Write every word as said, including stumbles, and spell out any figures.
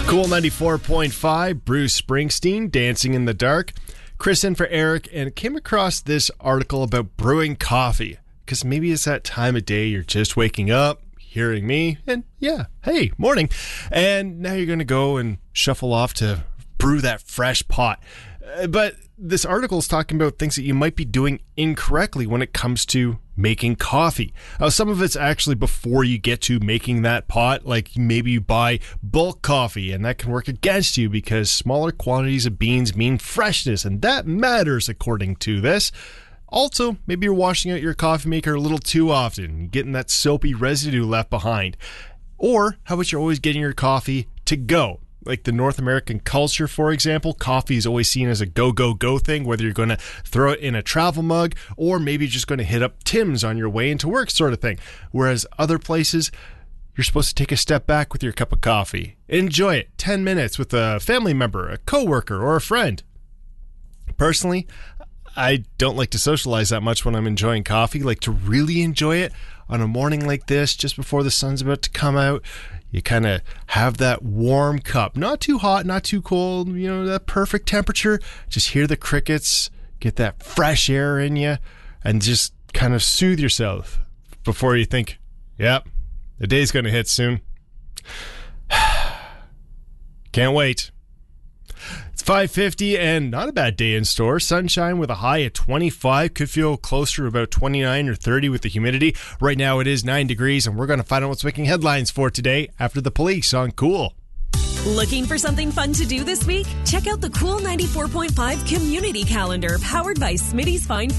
Cool ninety-four point five, Bruce Springsteen, Dancing in the Dark. Chris in for Eric, and came across this article about brewing coffee. Because maybe it's that time of day you're just waking up, hearing me, and yeah, hey, morning. And now you're going to go and shuffle off to brew that fresh pot. Uh, but this article is talking about things that you might be doing incorrectly when it comes to making coffee. Uh, some of it's actually before you get to making that pot, like maybe you buy bulk coffee, and that can work against you because smaller quantities of beans mean freshness, and that matters according to this. Also, maybe you're washing out your coffee maker a little too often, getting that soapy residue left behind. Or how about you're always getting your coffee to go? Like the North American culture, for example, coffee is always seen as a go, go, go thing, whether you're going to throw it in a travel mug or maybe just going to hit up Tim's on your way into work sort of thing. Whereas other places, you're supposed to take a step back with your cup of coffee. Enjoy it ten minutes with a family member, a coworker, or a friend. Personally, I don't like to socialize that much when I'm enjoying coffee. Like to really enjoy it on a morning like this, just before the sun's about to come out. You kind of have that warm cup, not too hot, not too cold, you know, that perfect temperature. Just hear the crickets, get that fresh air in you, and just kind of soothe yourself before you think, yep, the day's going to hit soon. Can't wait. It's five fifty and not a bad day in store. Sunshine with a high at twenty-five. Could feel closer to about twenty-nine or thirty with the humidity. Right now it is nine degrees, and we're going to find out what's making headlines for today after the police on Cool. Looking for something fun to do this week? Check out the Cool ninety-four point five Community Calendar powered by Smitty's Fine